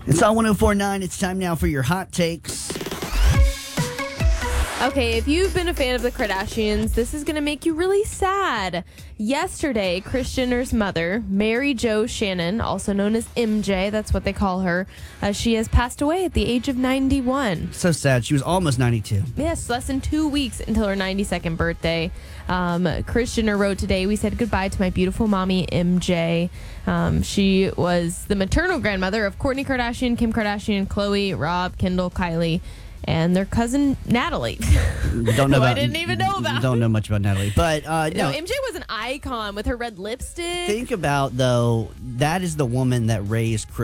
It's on 104.9. It's time now for your hot takes. Okay, if you've been a fan of the Kardashians, this is going to make you really sad. Yesterday, Kris Jenner's mother, Mary Jo Shannon, also known as MJ, that's what they call her, she has passed away at the age of 91. So sad. She was almost 92. Yes, less than 2 weeks until her 92nd birthday. Kris Jenner wrote today, "We said goodbye to my beautiful mommy, MJ. She was the maternal grandmother of Kourtney Kardashian, Kim Kardashian, Khloe, Rob, Kendall, Kylie, and their cousin Natalie." Don't know Who about, I didn't even know about. Don't know much about Natalie. But No, MJ was an icon with her red lipstick. think about, though, that is the woman that raised Kris